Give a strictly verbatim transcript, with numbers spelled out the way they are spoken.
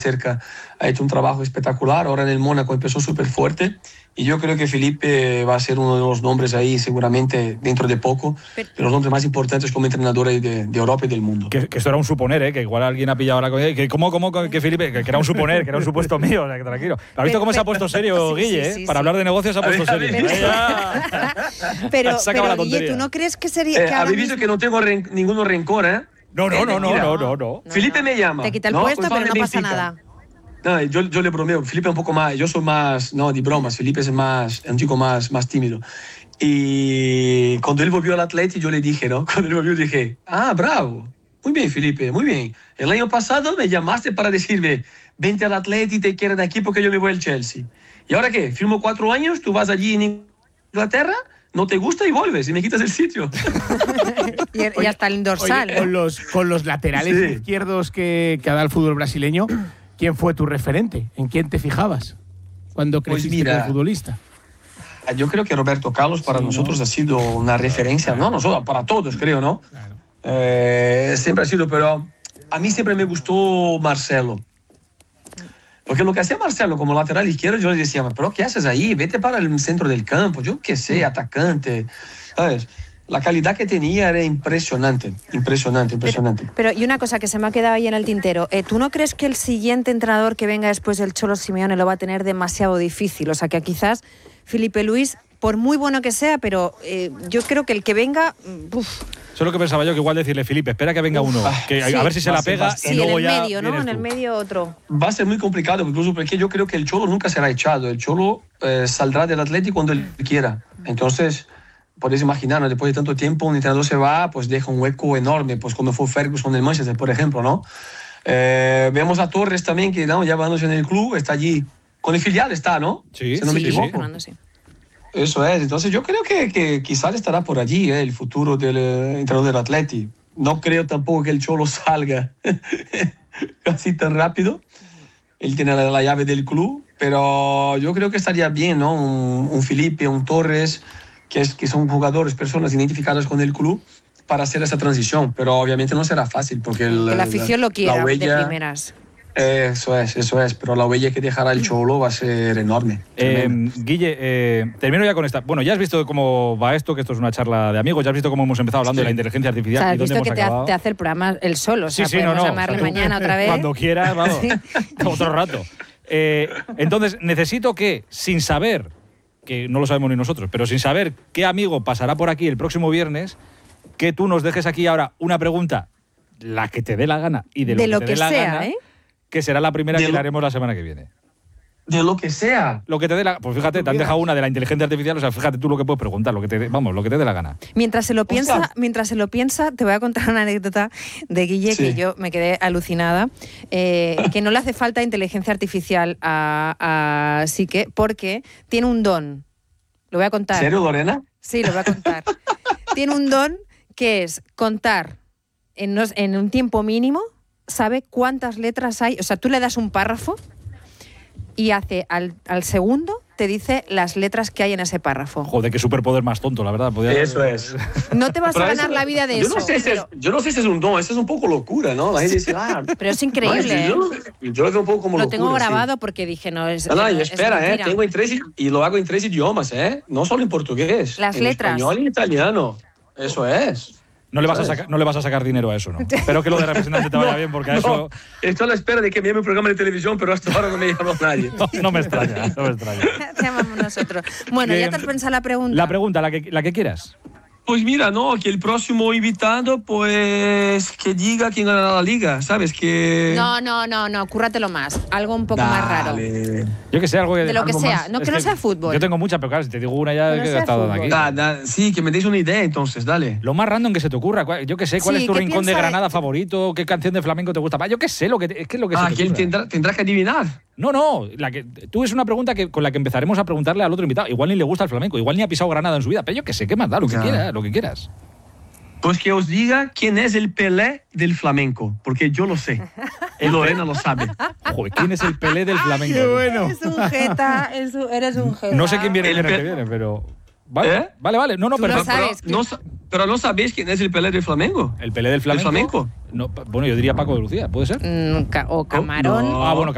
cerca, ha hecho un trabajo espectacular. Ahora en el Mónaco empezó súper fuerte. Y yo creo que Felipe va a ser uno de los nombres ahí seguramente dentro de poco, de los nombres más importantes como entrenador de, de Europa y del mundo. Que, que esto era un suponer, ¿eh? Que igual alguien ha pillado ahora que ¿cómo, cómo que Felipe? Que, que era un suponer, que era un supuesto mío, o sea, que tranquilo. ¿Has visto cómo se ha puesto serio sí, Guille? sí, ¿eh? sí, Para sí. hablar de negocios se ha puesto serio. Pero, pero, pero Guille, ¿tú no crees que sería... Eh, que Habéis mismo... visto que no tengo ren, ningún rencor, ¿eh? No, no, no, no, no, no, no. Felipe no. me llama. Te quita el ¿no? puesto, Pues pero no me pasa implica. nada. No, yo, yo le bromeo, Felipe es un poco más, yo soy más, no, de bromas, Felipe es más, es un chico más, más tímido. Y cuando él volvió al Atleti, yo le dije, ¿no? Cuando él volvió, dije, ah, bravo, muy bien, Felipe, muy bien. El año pasado me llamaste para decirme, vente al Atleti, te quiero de aquí porque yo me voy al Chelsea. ¿Y ahora qué? Firmo cuatro años, tú vas allí en Inglaterra, no te gusta y vuelves y me quitas el sitio. y, y hasta el dorsal. Oye, con, los, con los laterales Sí. izquierdos que, que ha dado el fútbol brasileño, ¿quién fue tu referente? ¿En quién te fijabas cuando Pues creciste mira, como futbolista? Yo creo que Roberto Carlos para Sí, nosotros ¿no? ha sido una referencia, no nosotros, para todos creo, ¿no? Claro. Eh, siempre ha sido, pero a mí siempre me gustó Marcelo. Porque lo que hacía Marcelo como lateral izquierdo, yo le decía, pero ¿qué haces ahí? Vete para el centro del campo, yo qué sé, atacante. ¿Sabes? La calidad que tenía era impresionante, impresionante, impresionante. Pero, pero y una cosa que se me ha quedado ahí en el tintero, eh, ¿tú no crees que el siguiente entrenador que venga después del Cholo Simeone lo va a tener demasiado difícil? O sea, que quizás Felipe Luis, por muy bueno que sea, pero eh, yo creo que el que venga... Uf. Eso es lo que pensaba yo, que igual decirle, Felipe, espera que venga uno, que sí. a ver si se Va la a ser pega bastante. y Sí, en luego el ya medio, ¿no? vienes En el tú. medio otro. Va a ser muy complicado, incluso porque yo creo que el Cholo nunca será echado. El Cholo eh, saldrá del Atlético cuando él quiera. Entonces, podéis imaginar, ¿no? Después de tanto tiempo, un entrenador se va, pues deja un hueco enorme, pues como fue Ferguson del Manchester, por ejemplo, ¿no? Eh, vemos a Torres también, que ¿no? ya va en el club, está allí, con el filial está, ¿no? Sí, si no me sí, equivoco. Fernando, sí. Eso es, entonces yo creo que, que quizás estará por allí ¿eh? el futuro del eh, entrenador del Atleti. No creo tampoco que el Cholo salga así tan rápido. Él tiene la, la llave del club, pero yo creo que estaría bien, ¿no? Un, un Felipe, un Torres, que, es, que son jugadores, personas identificadas con el club para hacer esa transición, pero obviamente no será fácil porque el, Que la afición la, lo quiera la huella, de primeras. Eso es, eso es, pero la huella que dejará el Cholo va a ser enorme. Eh, tremenda. Guille, eh, termino ya con esta. Bueno, ya has visto cómo va esto, que esto es una charla de amigos, ya has visto cómo hemos empezado hablando Sí. de la inteligencia O artificial sea, y has dónde visto hemos que te, ha- acabado. te hace el programa él solo. O sea, Sí, sí, no, podemos no. llamarle O sea, tú, mañana otra vez. Cuando quieras, vamos. Sí. Otro rato. Eh, entonces, necesito que, sin saber, que no lo sabemos ni nosotros, pero sin saber qué amigo pasará por aquí el próximo viernes, que tú nos dejes aquí ahora una pregunta, la que te dé la gana y de lo De que lo te que dé la sea, gana, ¿eh? que será la primera De que lo- le haremos la semana que viene. De lo que sea. Lo que te dé la, pues fíjate, te han dejado una de la inteligencia artificial, o sea, fíjate tú lo que puedes preguntar, lo que te dé, vamos, lo que te dé la gana. Mientras se lo piensa, Ostras. mientras se lo piensa, te voy a contar una anécdota de Guille Sí. que yo me quedé alucinada, eh, que no le hace falta inteligencia artificial a, a Sique porque tiene un don. Lo voy a contar. ¿En serio, Lorena? Sí, lo voy a contar. Tiene un don que es contar en, nos- en un tiempo mínimo, sabe cuántas letras hay. O sea, tú le das un párrafo y hace al, al segundo, te dice las letras que hay en ese párrafo. Joder, qué superpoder más tonto, la verdad. Podía- Eso es. No te vas Pero a ganar eso- la vida de yo eso. No sé si es, pero, yo no sé si es un don, eso es un poco locura, ¿no? La gente dice, ah, pero es increíble. no, ¿eh? yo, yo lo veo un poco como Lo locura. tengo sí. grabado porque dije, no, es. No, no, y es espera, eh, mentira. tengo en tres, y lo hago en tres idiomas, ¿eh? No solo en portugués. Las en letras. español y en italiano. Eso es. No le, vas a ¿Sabes? sacar, no le vas a sacar dinero a eso, ¿no? Espero que lo de representante te vaya bien, porque a eso No, estoy a la espera de que me llame un programa de televisión, pero hasta ahora no me llamó nadie. no, no me extraña, no me extraña. Te llamamos nosotros. Bueno, Bien. ya te has pensado la pregunta. La pregunta, la que, la que quieras. Pues mira, no, que el próximo invitado, pues que diga quién ganará la liga, ¿sabes? Que... No, no, no, no, cúrratelo más. Algo un poco más raro. Dale. Yo que sé, algo que... De lo que algo sea, más. no, Es que no sea fútbol. Yo tengo muchas, pero claro, si te digo una ya Que no que he sea estado fútbol. aquí. Da, da, sí, que me deis una idea entonces, dale. Lo más random que se te ocurra. ¿Cuál- Yo que sé, ¿cuál Sí, es tu ¿qué rincón de piensa de- Granada favorito? ¿Qué canción de flamenco te gusta más? Yo qué sé, lo que te- es que es lo que Ah, se te que él ocurra. tendrá, tendrá que adivinar. No, no, la que, tú es una pregunta que, con la que empezaremos a preguntarle al otro invitado. Igual ni le gusta el flamenco, igual ni ha pisado Granada en su vida, pero yo qué sé, ¿qué más da? Lo que Ya. quieras, lo que quieras. Pues que os diga quién es el Pelé del flamenco, porque yo lo sé. Y Lorena lo sabe. Joder, ¿quién es el Pelé del flamenco? ¡Qué bueno! Eres un jeta, eres un, eres un jeta. No sé quién viene el El viernes Pe- que viene, pero... Vale, ¿Eh? vale, vale. No, no, Tú lo perfecto. sabes. Pero no, sa- pero no sabéis quién es el Pelé del flamenco. ¿El Pelé del flamenco? flamenco? No, pa- bueno, yo diría Paco de Lucía, ¿puede ser? Mm, ca- o camarón. No. Ah, bueno,